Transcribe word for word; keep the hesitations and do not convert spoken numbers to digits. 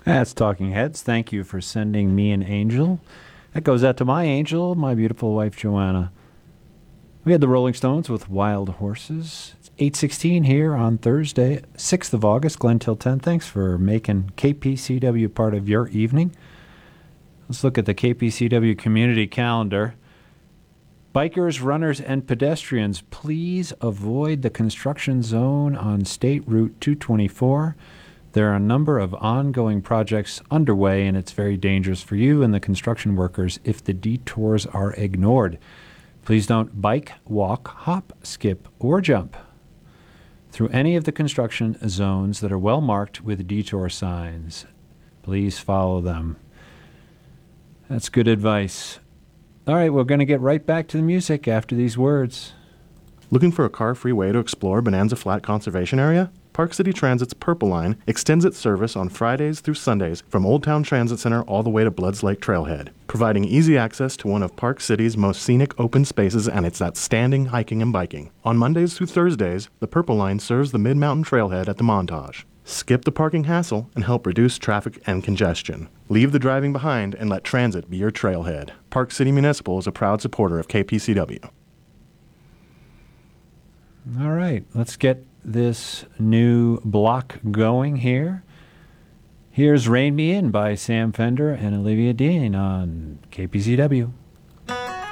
That's Talking Heads. Thank you for sending me an angel. That goes out to my angel, my beautiful wife, Joanna. We had the Rolling Stones with Wild Horses. It's eight sixteen here on Thursday, sixth of August. Glenn Tilton, thanks for making K P C W part of your evening. Let's look at the K P C W community calendar. Bikers, runners, and pedestrians, please avoid the construction zone on State Route two twenty-four. There are a number of ongoing projects underway, and it's very dangerous for you and the construction workers if the detours are ignored. Please don't bike, walk, hop, skip, or jump through any of the construction zones that are well marked with detour signs. Please follow them. That's good advice. All right, we're going to get right back to the music after these words. Looking for a car-free way to explore Bonanza Flat Conservation Area? Park City Transit's Purple Line extends its service on Fridays through Sundays from Old Town Transit Center all the way to Bloods Lake Trailhead, providing easy access to one of Park City's most scenic open spaces and its outstanding hiking and biking. On Mondays through Thursdays, the Purple Line serves the Mid-Mountain Trailhead at the Montage. Skip the parking hassle and help reduce traffic and congestion. Leave the driving behind and let transit be your trailhead. Park City Municipal is a proud supporter of K P C W. All right, let's get this new block going here. Here's Rein Me In by Sam Fender and Olivia Dean on K P C W.